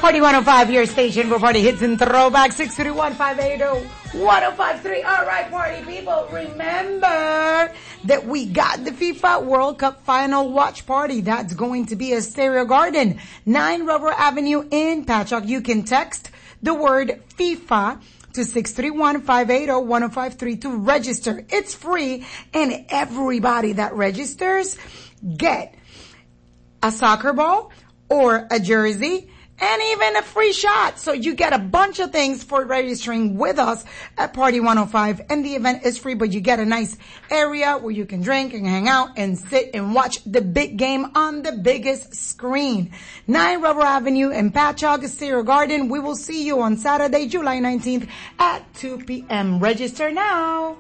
Party 105, your station for party hits and throwbacks. 631-580-1053. All right, party people, remember that we got the FIFA World Cup final watch party. That's going to be at Stereo Garden, 9 Rubber Avenue in Patchogue. You can text the word FIFA to 631-580-1053 to register. It's free, and everybody that registers get a soccer ball or a jersey and even a free shot. So you get a bunch of things for registering with us at Party 105. And the event is free, but you get a nice area where you can drink and hang out and sit and watch the big game on the biggest screen. 9 Rubber Avenue in Patchogue, Stereo Garden. We will see you on Saturday, July 19th at 2 p.m. Register now.